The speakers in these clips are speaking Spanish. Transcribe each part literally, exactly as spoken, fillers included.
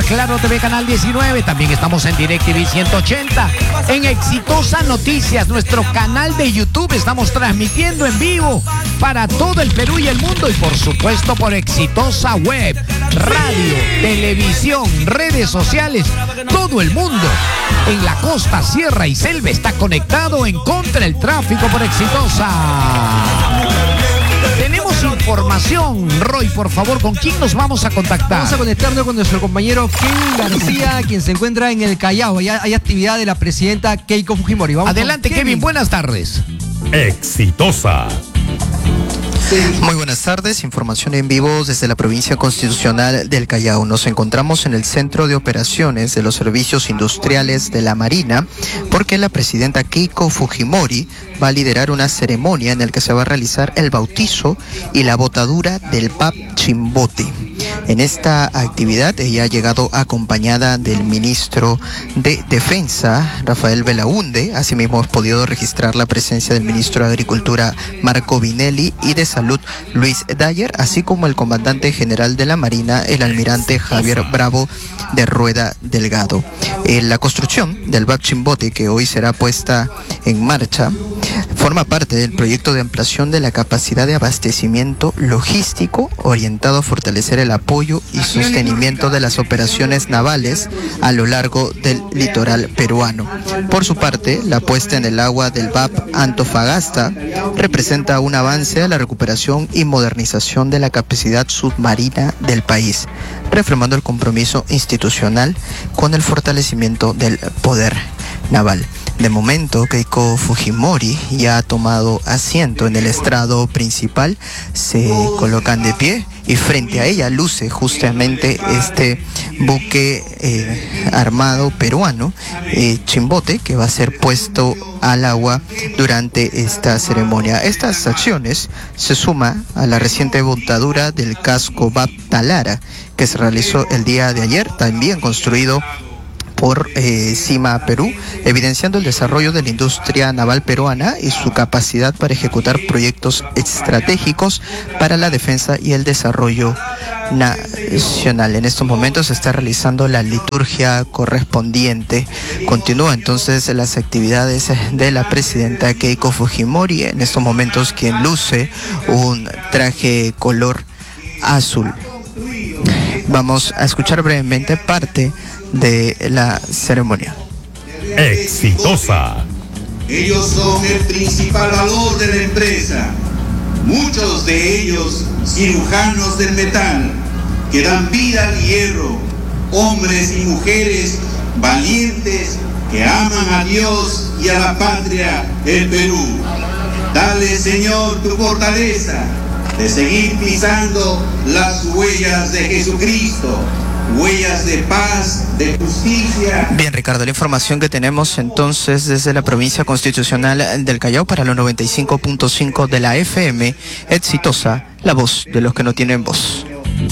Claro T V Canal diecinueve. También estamos en DirecTV ciento ochenta. En Exitosa Noticias, nuestro canal de YouTube, estamos transmitiendo en vivo para todo el Perú y el mundo. Y por supuesto por Exitosa Web, radio, televisión, redes sociales. Todo el mundo en la costa, sierra y selva está conectado en contra del tráfico por Exitosa. Tenemos información, Roy, por favor, ¿con quién nos vamos a contactar? Vamos a conectarnos con nuestro compañero Kevin García, quien se encuentra en el Callao. Allá hay actividad de la presidenta Keiko Fujimori. Vamos. Adelante, Kevin. Kevin, buenas tardes. Exitosa. Muy buenas tardes, información en vivo desde la provincia constitucional del Callao. Nos encontramos en el Centro de Operaciones de los Servicios Industriales de la Marina, porque la presidenta Keiko Fujimori va a liderar una ceremonia en la que se va a realizar el bautizo y la botadura del P A P Chimbote. En esta actividad ella ha llegado acompañada del ministro de Defensa, Rafael Belaúnde. Asimismo hemos podido registrar la presencia del ministro de Agricultura, Marco Vinelli, y de Salud, Luis Dyer, así como el comandante general de la Marina, el almirante Javier Bravo de Rueda Delgado. Eh, la construcción del P A P Chimbote, que hoy será puesta en marcha, forma parte del proyecto de ampliación de la capacidad de abastecimiento logístico orientado a fortalecer el apoyo y sostenimiento de las operaciones navales a lo largo del litoral peruano. Por su parte, la puesta en el agua del V A P Antofagasta representa un avance a la recuperación y modernización de la capacidad submarina del país, reafirmando el compromiso institucional con el fortalecimiento del poder naval. De momento, Keiko Fujimori ya ha tomado asiento en el estrado principal, se colocan de pie y frente a ella luce justamente este buque eh, armado peruano, eh, Chimbote, que va a ser puesto al agua durante esta ceremonia. Estas acciones se suman a la reciente botadura del casco V A P Talara, que se realizó el día de ayer, también construido por eh, CIMA Perú, evidenciando el desarrollo de la industria naval peruana y su capacidad para ejecutar proyectos estratégicos para la defensa y el desarrollo nacional. En estos momentos se está realizando la liturgia correspondiente. Continúa entonces las actividades de la presidenta Keiko Fujimori, en estos momentos quien luce un traje color azul. Vamos a escuchar brevemente parte de la ceremonia. Exitosa. Ellos son el principal valor de la empresa. Muchos de ellos cirujanos del metal que dan vida al hierro, hombres y mujeres valientes que aman a Dios y a la patria, el Perú. Dale, Señor, tu fortaleza de seguir pisando las huellas de Jesucristo, huellas de paz, de justicia. Bien, Ricardo, la información que tenemos entonces desde la provincia constitucional del Callao para los noventa y cinco punto cinco de la F M, Exitosa, la voz de los que no tienen voz.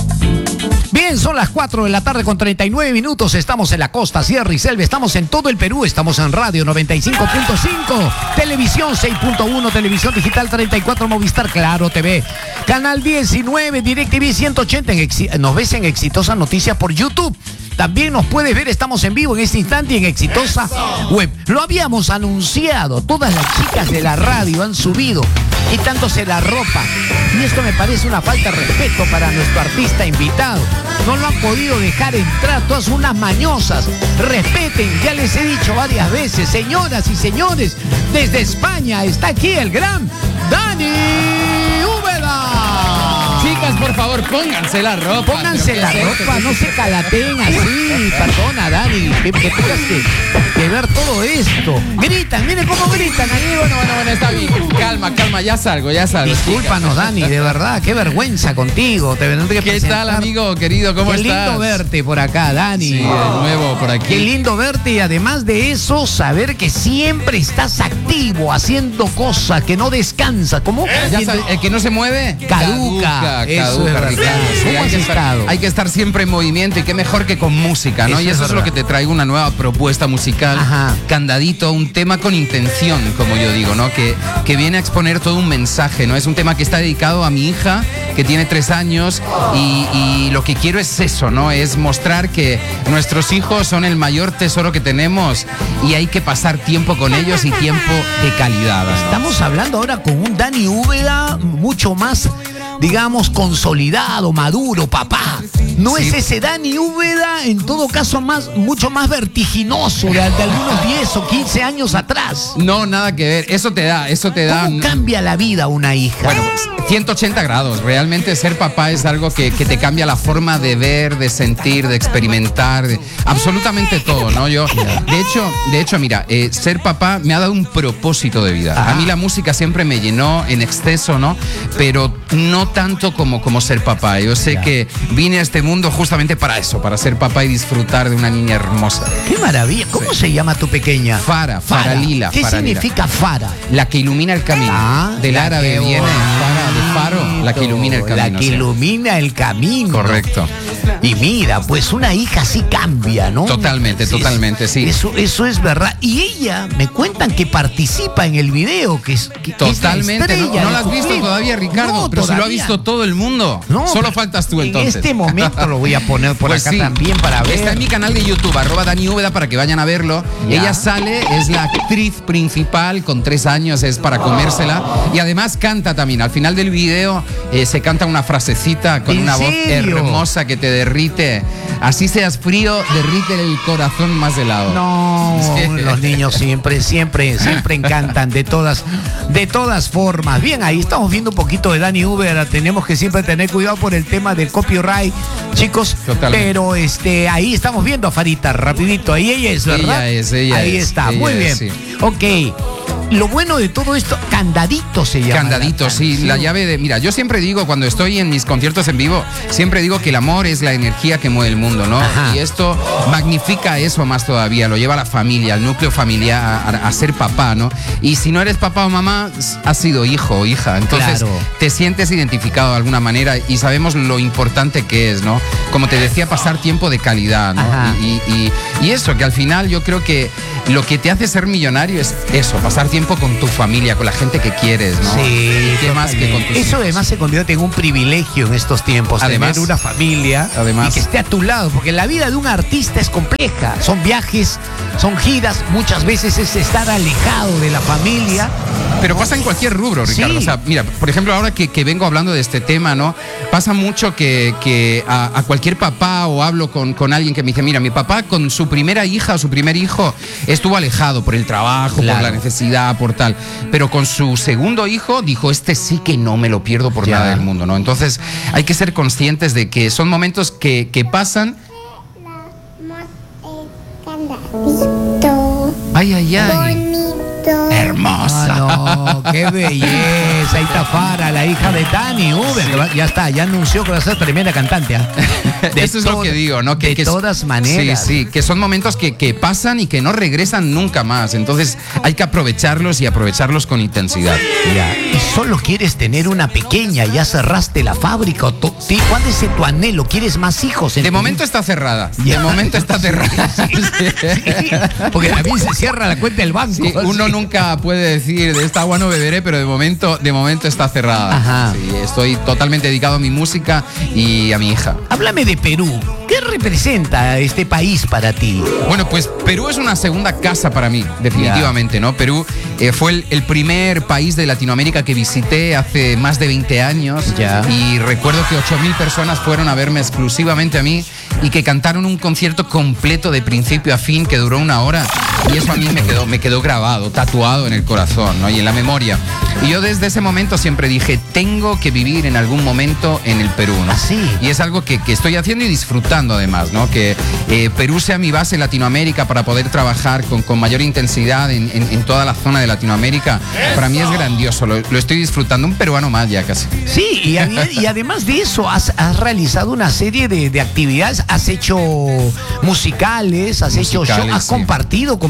Bien, son las cuatro de la tarde con treinta y nueve minutos. Estamos en la costa, sierra y selva. Estamos en todo el Perú. Estamos en radio noventa y cinco punto cinco, televisión seis punto uno, televisión digital treinta y cuatro, Movistar, Claro T V, canal diecinueve, DirecTV ciento ochenta. En exi- nos ves en Exitosa Noticias por YouTube. También nos puedes ver, estamos en vivo en este instante en Exitosa Web. Lo habíamos anunciado, todas las chicas de la radio han subido quitándose la ropa. Y esto me parece una falta de respeto para nuestro artista invitado. No lo han podido dejar entrar, todas unas mañosas. Respeten, ya les he dicho varias veces, señoras y señores, desde España está aquí el gran Dani Úbeda. Chicas, por favor, pónganse la ropa. Pónganse la ropa, no se calateen así. Perdona, Dani, que, que tengas que, que ver todo esto. Gritan, miren cómo gritan ahí. Bueno, bueno, bueno, está bien. Calma, calma, ya salgo, ya salgo. Discúlpanos, Dani, de verdad, qué vergüenza contigo. Te tendré que ¿Qué presentar. tal, amigo querido? ¿Cómo qué estás? Qué lindo verte por acá, Dani. Sí, de nuevo por aquí. Qué lindo verte y además de eso, saber que siempre estás activo, haciendo cosas, que no descansa. ¿Cómo? Ya sabe, el que no se mueve, Caduca. caduca, Eso caduca, es verdad. Ricardo. Sí, ¿Cómo hay, has que estar, estado? hay que estar siempre en movimiento y qué mejor que con música, ¿no? Eso y eso es es, lo verdad. que te traigo, una nueva propuesta musical. Ajá. Candadito, un tema con intención, como yo digo, ¿no? Que, que viene a exponer todo un mensaje, ¿no? Es un tema que está dedicado a mi hija, que tiene tres años, y, y lo que quiero es eso, ¿no? Es mostrar que nuestros hijos son el mayor tesoro que tenemos y hay que pasar tiempo con ellos y tiempo de calidad, ¿no? Estamos hablando ahora con un Dani Úbeda mucho más, digamos, consolidado, maduro, papá. No Sí. es ese Dani Úbeda, en todo caso, más, mucho más vertiginoso de, de algunos diez o quince años atrás. No, nada que ver. Eso te da, eso te da. ¿Cómo cambia la vida una hija? Bueno, pues, ciento ochenta grados. Realmente ser papá es algo que, que te cambia la forma de ver, de sentir, de experimentar, de- absolutamente todo, ¿no? Yo, de hecho, de hecho, mira, eh, ser papá me ha dado un propósito de vida. Ajá. A mí la música siempre me llenó en exceso, ¿no? Pero no tanto como, como ser papá. Yo sé Ya. que vine a este mundo justamente para eso, para ser papá y disfrutar de una niña hermosa. ¡Qué maravilla! ¿Cómo se llama tu pequeña? Fara, Faralila, ¿Qué Faralila. significa Fara? La que ilumina el camino. Ah, Del la árabe que viene Fara, de faro, la que bonito, ilumina el camino. La que sí. ilumina el camino. Correcto. Y mira, pues una hija sí cambia, ¿no? Totalmente, Es- totalmente, sí. Eso, eso es verdad. Y ella, me cuentan que participa en el video, que es, que, que es la Totalmente, ¿no? estrella ¿No de lo has tu visto clip. todavía, Ricardo? No, pero si lo ha todavía. visto todo el mundo. No, Solo pero faltas tú entonces. En este momento lo voy a poner por Pues acá sí. también para ver. Está en mi canal de YouTube, arroba Dani Úbeda, para que vayan a verlo. Ya. Ella sale, es la actriz principal, con tres años, es para comérsela. Y además canta también. Al final del video eh, se canta una frasecita con ¿En una voz serio? hermosa que te derrite. Así seas frío, derrite el corazón más helado. No, Sí. los niños siempre, siempre, siempre encantan de todas, de todas formas. Bien, ahí estamos viendo un poquito de Dani Úbeda. Tenemos que siempre tener cuidado por el tema del copyright, chicos. Totalmente. Pero este, ahí estamos viendo a Farita, rapidito. Ahí ella es, ¿verdad? Ella es, ella Ahí es, está, ella muy bien. es, sí. Ok. Lo bueno de todo esto, Candadito se llama. Candadito, la sí, canción. la llave de... Mira, yo siempre digo, cuando estoy en mis conciertos en vivo, siempre digo que el amor es la energía que mueve el mundo, ¿no? Ajá. Y esto magnifica eso más todavía, lo lleva a la familia, al núcleo familiar, a, a ser papá, ¿no? Y si no eres papá o mamá, has sido hijo o hija, entonces Claro. te sientes identificado de alguna manera y sabemos lo importante que es, ¿no? Como te decía, pasar tiempo de calidad, ¿no? Ajá. Y, y- y eso, que al final yo creo que lo que te hace ser millonario es eso, pasar tiempo con tu familia, con la gente que quieres, ¿no? Sí, ¿Y qué más que con tus Eso hijos? además se convierte en un privilegio en estos tiempos, Además- tener una familia además- y que esté a tu lado, porque la vida de un artista es compleja, son viajes, son giras, muchas veces es estar alejado de la familia. Pero pasa en cualquier rubro, Ricardo. Sí. O sea, mira, por ejemplo, ahora que, que vengo hablando de este tema, ¿no? Pasa mucho que, que a, a cualquier papá o hablo con, con alguien que me dice, mira, mi papá con su primera hija o su primer hijo estuvo alejado por el trabajo, Claro. por la necesidad, por tal. Pero con su segundo hijo dijo, este sí que no me lo pierdo por Ya. nada del mundo, ¿no? Entonces hay que ser conscientes de que son momentos que, que pasan. Candadito, Ay, ay, ay. bonito. Hermosa. Ah, no, qué belleza. Ahí está Fara, la hija de Dani Uber, que va- ya está, ya anunció que va a ser tremenda cantante. ¿ah? De Eso es lo to- que digo, ¿no? Que, de que es- todas maneras. Sí, sí, que son momentos que, que pasan y que no regresan nunca más. Entonces hay que aprovecharlos y aprovecharlos con intensidad. Ya. Y solo quieres tener una pequeña, ya cerraste la fábrica. o to- sí, ¿Cuál es tu anhelo? ¿Quieres más hijos? en De tu momento vida? está cerrada. De Ya. momento está cerrada. Sí, porque también se cierra la cuenta del banco. Sí, uno Sí. nunca puede decir de esta agua no beberé, pero de momento, de momento está cerrada. Ajá. Sí, estoy totalmente dedicado a mi música y a mi hija. Háblame de Perú. ¿Qué representa este país para ti? Bueno, pues Perú es una segunda casa para mí, definitivamente, ¿no? Perú eh, fue el, el primer país de Latinoamérica que visité hace más de veinte años. Ya. Y recuerdo que ocho mil personas fueron a verme exclusivamente a mí y que cantaron un concierto completo de principio a fin que duró una hora. Y eso a mí me quedó, me quedó grabado, tatuado en el corazón, ¿no? Y en la memoria. Y yo desde ese momento siempre dije, tengo que vivir en algún momento en el Perú, ¿no? ¿Ah, sí? Y es algo que, que estoy haciendo y disfrutando además, ¿no? Que eh, Perú sea mi base en Latinoamérica para poder trabajar con, con mayor intensidad en, en- en toda la zona de Latinoamérica. Para mí es grandioso, lo, lo estoy disfrando, un peruano más ya casi. Sí, y, ade- y además de eso, has, has realizado una serie de, de actividades, has hecho musicales, has hecho Musicales, show, has sí. compartido con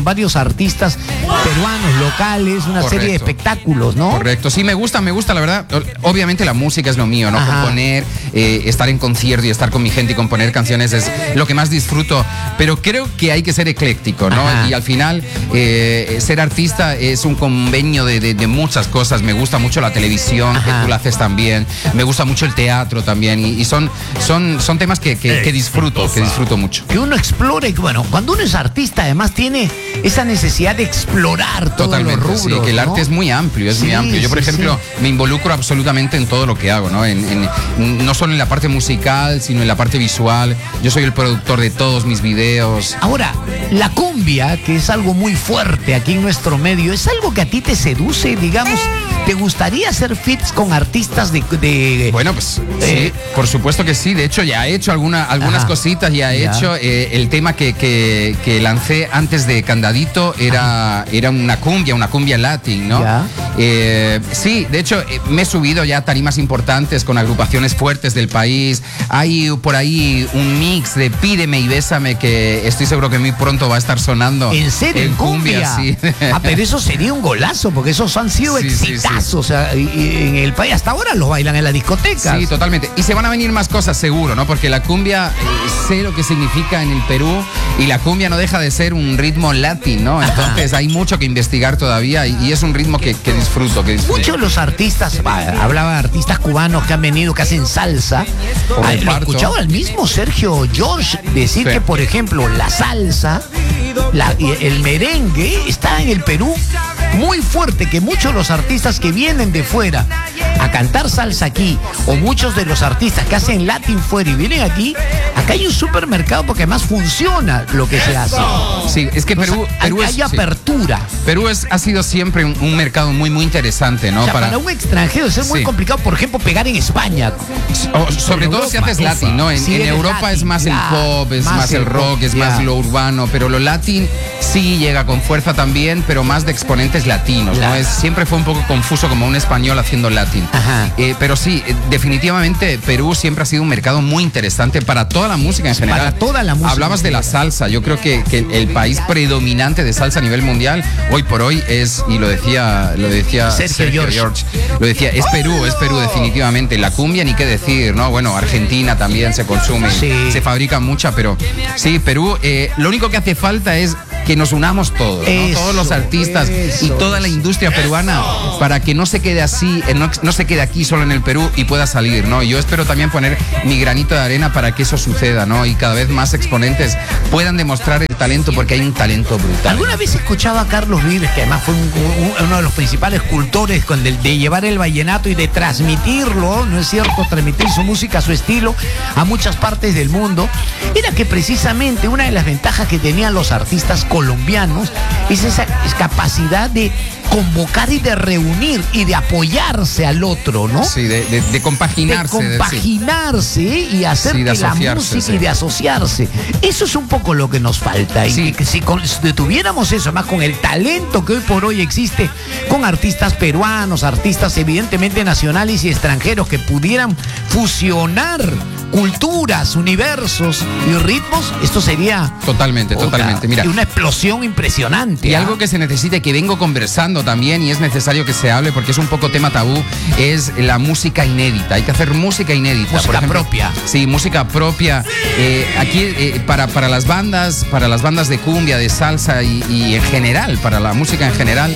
varios artistas peruanos, locales, una Correcto. serie de espectáculos, ¿no? Correcto, sí, me gusta, me gusta, la verdad. Obviamente la música es lo mío, ¿no? Ajá. Componer, eh, estar en concierto y estar con mi gente y componer canciones es lo que más disfruto, pero creo que hay que ser ecléctico, ¿no? Ajá. Y al final, eh, ser artista es un convenio de, de, de muchas cosas. Me gusta mucho la televisión, Ajá. que tú la haces también. Me gusta mucho el teatro también. Y, y son, son, son temas que, que, que disfruto, que disfruto mucho. Que uno explore, bueno, cuando uno es artista además tiene esa necesidad de explorar todos Totalmente, los rubros, sí, que el ¿no? arte es muy amplio, es Sí, muy amplio. Yo, por sí, ejemplo, sí. me involucro absolutamente en todo lo que hago, ¿no? En, en, no solo en la parte musical, sino en la parte visual. Yo soy el productor de todos mis videos. Ahora, la cumbia, que es algo muy fuerte aquí en nuestro medio, ¿es algo que a ti te seduce, digamos? ¿Te gustaría hacer feats con artistas de... de Bueno, pues Eh, sí, por supuesto que sí. De hecho, ya he hecho alguna, algunas Ajá. cositas, ya he Ya. hecho. Eh, el tema que, que, que lancé antes de Candadito era, era una cumbia, una cumbia latin, ¿no? Ya. Eh, sí, de hecho, eh, me he subido ya a tarimas importantes con agrupaciones fuertes del país. Hay por ahí un mix de Pídeme y Bésame que estoy seguro que muy pronto va a estar sonando. ¿En serio? ¿En cumbia? sí. Ah, pero eso sería un golazo, porque esos han sido Sí, sí, sí. exitazos. O sea, y- y en el país hasta ahora los bailan en las discotecas. Sí, totalmente. Y se van a venir más cosas, seguro, ¿no? Porque la cumbia, eh, sé lo que significa en el Perú y la cumbia no deja de ser un ritmo latín, ¿no? Entonces hay mucho que investigar todavía y, y es un ritmo que, que disfruto, que disfruto. Muchos de los artistas, bah, hablaba de artistas cubanos que han venido, que hacen salsa. Por Ah, el lo parto. escuchaba el mismo Sergio George decir Sí. que, por ejemplo, la salsa, la- y el merengue está en el Perú muy fuerte, que muchos de los artistas que vienen de fuera a cantar salsa aquí, o muchos de los artistas que hacen latín fuera y vienen aquí, acá hay un supermercado porque además funciona lo que se hace. Sí, es que Perú, O sea, Perú hay, es, hay sí. apertura. Perú es, ha sido siempre un, un mercado muy, muy interesante, ¿no? O sea, para, un extranjero es muy Sí. complicado, por ejemplo, pegar en España. O, sobre En todo Europa, si haces ufa. latín, ¿no? En, Si en eres Europa latín, es más ya, el pop, es más más, el el rock, pop, es ya. más lo urbano, pero lo latín sí llega con fuerza también, pero más de exponentes latinos, ¿no? Claro. Es, siempre fue un poco confuso como un español haciendo latín. Ajá. Eh, pero sí, eh, definitivamente Perú siempre ha sido un mercado muy interesante para toda la música en general. Para toda la música Hablabas en de la general. salsa, yo creo que, que el país predominante de salsa a nivel mundial hoy por hoy es, y lo decía, lo decía Sergio George. lo decía, es Perú, es Perú definitivamente. La cumbia ni qué decir, ¿no? Bueno, Argentina también se consume, Sí. se fabrica mucha, pero sí, Perú, eh, lo único que hace falta es que nos unamos todos, ¿no? Eso, Todos los artistas eso, y toda la industria peruana para que no se quede así, eh, no, no se quede aquí solo en el Perú y pueda salir, ¿no? Y yo espero también poner mi granito de arena para que eso suceda, ¿no? Y cada vez más exponentes puedan demostrar el talento, porque hay un talento brutal. ¿Alguna vez escuchaba a Carlos Vives, que además fue un- un- uno de los principales cultores con el de llevar el vallenato y de transmitirlo, ¿no es cierto? Transmitir su música, su estilo a muchas partes del mundo? Era que precisamente una de las ventajas que tenían los artistas colombianos es esa es capacidad de convocar y de reunir y de apoyarse al otro, ¿no? Sí, de, de- de compaginarse. de de- sí. compaginarse y hacer Sí, de que la asociarse, música sí. y de asociarse. Eso es un poco lo que nos falta. Y Sí. que si, con- si tuviéramos eso, más con el talento que hoy por hoy existe, con artistas peruanos, artistas evidentemente nacionales y extranjeros que pudieran fusionar culturas, universos y ritmos, esto sería Totalmente, otra- totalmente. Mira, una explosión impresionante. y ¿ah? algo que se necesita y que vengo conversando también y es necesario que se hable porque es un poco tema tabú, es la música inédita. Hay que hacer música inédita. Música por ejemplo. propia. Sí, música propia. Eh, aquí eh, para, para las bandas, para las bandas de cumbia, de salsa y, y en general, para la música en general,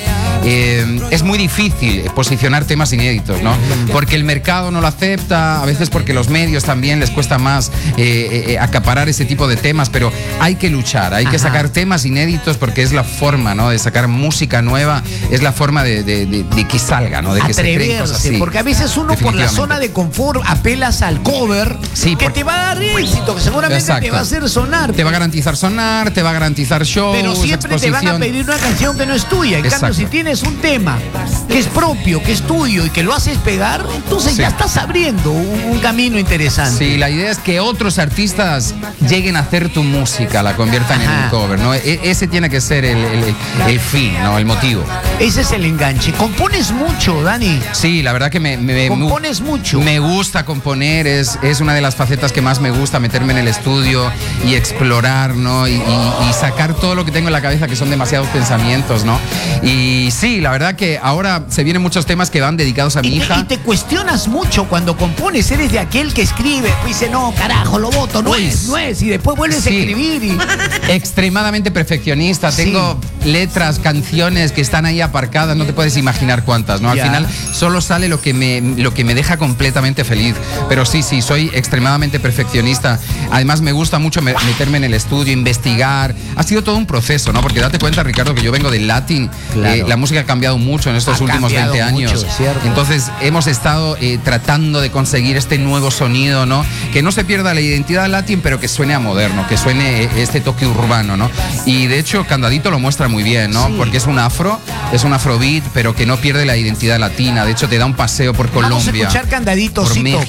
eh, es muy difícil posicionar temas inéditos, ¿no? Porque el mercado no lo acepta, a veces porque los medios también les cuesta más eh, eh, acaparar ese tipo de temas, pero hay que luchar, hay que Ajá. sacar temas inéditos porque es la forma, ¿no? De sacar música nueva, es la forma de, de- de- de que salga, ¿no? De que se creen cosas Atreverse, así. porque a veces uno por la Definitivamente. zona de confort apelas al cover, Sí, que por- te va a dar éxito, que seguramente te Exacto. va a hacer sonar. Te va a garantizar sonar, te va a garantizar shows, Pero siempre te van a exposición. pedir una canción que no es tuya. En Exacto. cambio, si tienes un tema que es propio, que es tuyo y que lo haces pegar, entonces Sí. ya estás abriendo un, un camino interesante. Sí, Y la idea es que otros artistas lleguen a hacer tu música, la conviertan Ajá. en un cover, ¿no? E- ese tiene que ser el, el, el fin, ¿no? El motivo. Ese es el enganche. ¿Compones mucho, Dani? Sí, la verdad que me... me ¿Compones mucho? Me gusta componer, es, es una de las facetas que más me gusta, meterme en el estudio y explorar, ¿no? Y, y, y sacar todo lo que tengo en la cabeza, que son demasiados pensamientos, ¿no? Y sí, la verdad que ahora se vienen muchos temas que van dedicados a mi y te, hija. Y te cuestionas mucho cuando compones, eres de aquel que escribe, pues dice, no, carajo, lo voto, no Pues, es, no es, y después vuelves sí. a escribir. Y... Extremadamente perfeccionista, Sí. tengo letras, canciones que están ahí aparcadas, no te puedes imaginar cuántas, ¿no? Al Ya. final solo sale lo que me lo que me deja completamente feliz. Pero sí, sí, soy extremadamente perfeccionista. Además me gusta mucho me- meterme en el estudio, investigar. Ha sido todo un proceso, ¿no? Porque date cuenta, Ricardo, que yo vengo del Latin. Claro. Eh, la música ha cambiado mucho en estos Ha últimos cambiado veinte años. mucho, es cierto. Entonces hemos estado eh, tratando de conseguir este nuevo sonido, ¿no? Que no se pierda la identidad Latin, pero que suene a moderno, que suene eh, este toque urbano, ¿no? Y de hecho Candadito lo muestra muy bien, ¿no? Sí. Porque es un afro, es un afrobeat, pero que no pierde la identidad latina. De hecho te da un paseo por Colombia. Vamos a escuchar Candadito, por Cito, México.